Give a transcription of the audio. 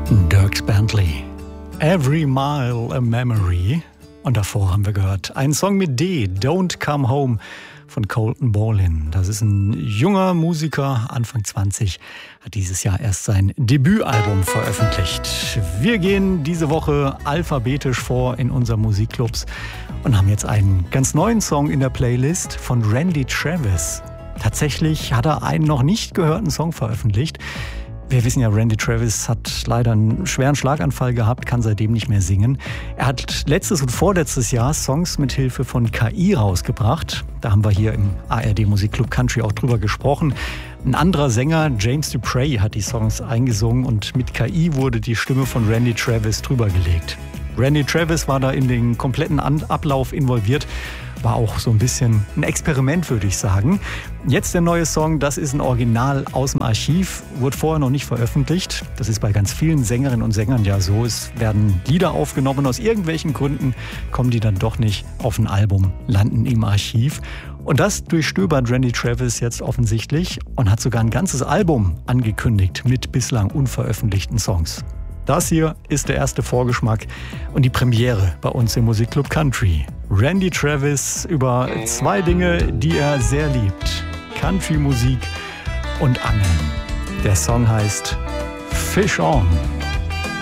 Dierks Bentley. Every Mile a Memory. Und davor haben wir gehört einen Song mit D, Don't Come Home von Colton Ballin. Das ist ein junger Musiker, Anfang 20, hat dieses Jahr erst sein Debütalbum veröffentlicht. Wir gehen diese Woche alphabetisch vor in unseren Musikclubs und haben jetzt einen ganz neuen Song in der Playlist von Randy Travis. Tatsächlich hat er einen noch nicht gehörten Song veröffentlicht. Wir wissen ja, Randy Travis hat leider einen schweren Schlaganfall gehabt, kann seitdem nicht mehr singen. Er hat letztes und vorletztes Jahr Songs mit Hilfe von KI rausgebracht. Da haben wir hier im ARD Musikclub Country auch drüber gesprochen. Ein anderer Sänger, James Dupree, hat die Songs eingesungen und mit KI wurde die Stimme von Randy Travis drüber gelegt. Randy Travis war da in den kompletten Ablauf involviert. War auch so ein bisschen ein Experiment, würde ich sagen. Jetzt der neue Song, das ist ein Original aus dem Archiv, wurde vorher noch nicht veröffentlicht. Das ist bei ganz vielen Sängerinnen und Sängern ja so. Es werden Lieder aufgenommen, aus irgendwelchen Gründen kommen die dann doch nicht auf ein Album, landen im Archiv. Und das durchstöbert Randy Travis jetzt offensichtlich und hat sogar ein ganzes Album angekündigt mit bislang unveröffentlichten Songs. Das hier ist der erste Vorgeschmack und die Premiere bei uns im Musikclub Country. Randy Travis über zwei Dinge, die er sehr liebt. Country-Musik und Angeln. Der Song heißt Fish On.